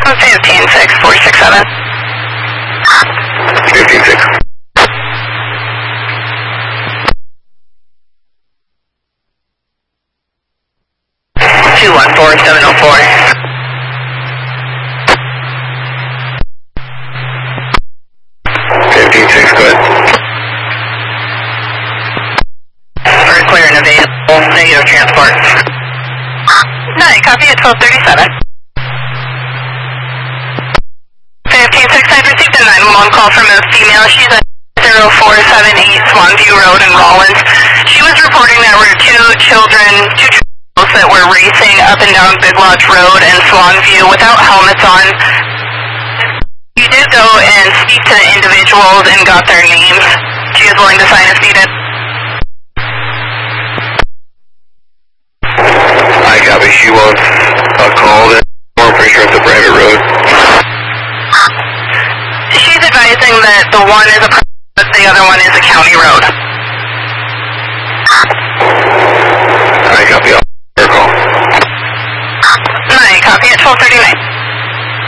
15-6-467. 15-6. 214-704. 15-6, go ahead. We're clear and available. Negative transport. 9, copy at 1237. 15-6, I received a 911 call from a female. She's at 0478 Swanview Road in Rollins. She was reporting there were two children that were racing up and down Big Lodge Road in Swanview without helmets on. You did go and speak to the individuals and got their names. She is willing to sign if needed. I copy. She wants a call that I'm pretty sure it's a private road. She's advising that the one is a private, the other one is a county road.